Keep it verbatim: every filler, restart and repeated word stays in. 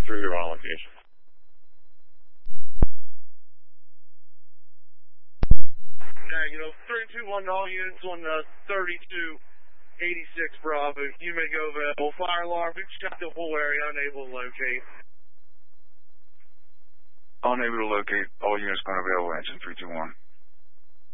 three zero on location. Negative. three two one all units on the thirty-two eighty-six Bravo. You may go available. Fire alarm. We've shot the whole area. Unable to locate. Unable to locate. All units going available. Engine three two one.